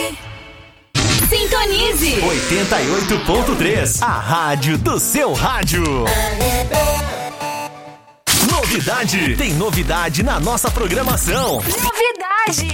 Sintonize 88.3, a rádio do seu rádio. Novidade, tem novidade na nossa programação. Novidade.